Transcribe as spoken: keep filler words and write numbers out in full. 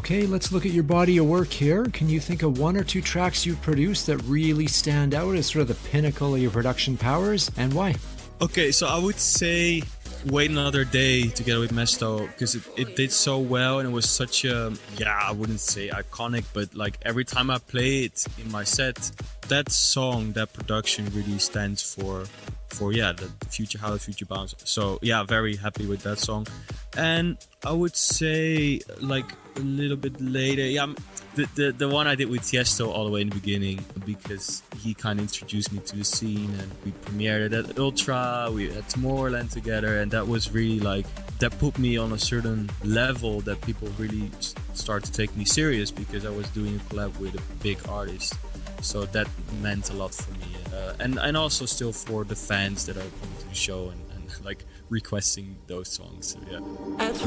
Okay, let's look at your body of work here. Can you think of one or two tracks you've produced that really stand out as sort of the pinnacle of your production powers, and why? Okay, so I would say Wait Another Day together with Mesto, because it, it did so well and it was such a, yeah, I wouldn't say iconic, but like every time I play it in my set, that song, that production really stands for, for yeah, the future, how the future bounce. So yeah, very happy with that song. And I would say like a little bit later, yeah, the, the, the one I did with Tiesto all the way in the beginning, because he kind of introduced me to the scene and we premiered it at Ultra, we had Tomorrowland together, and that was really like, that put me on a certain level that people really start to take me serious, because I was doing a collab with a big artist. So that meant a lot for me. Uh, and, and also still for the fans that are coming to the show and, and like requesting those songs. So, yeah.